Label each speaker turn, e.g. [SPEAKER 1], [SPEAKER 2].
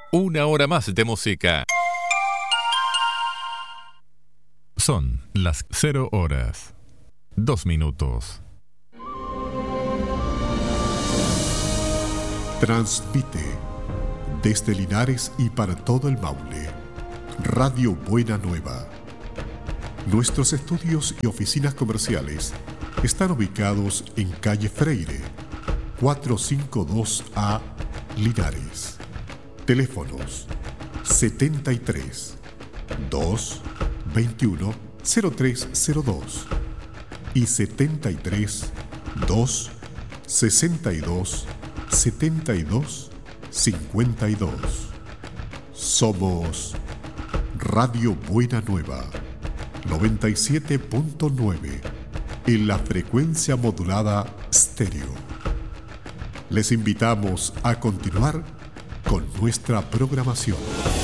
[SPEAKER 1] Una hora más de música. Son las 0 horas, 2 minutos.
[SPEAKER 2] Transmite desde Linares y para todo el Maule, Radio Buena Nueva. Nuestros estudios y oficinas comerciales están ubicados en calle Freire, 452A, Linares. Teléfonos 73 2 21 0302 y 73 2 62 72 52. Somos Radio Buena Nueva 97.9 en la frecuencia modulada estéreo. Les invitamos a continuar con nuestra programación.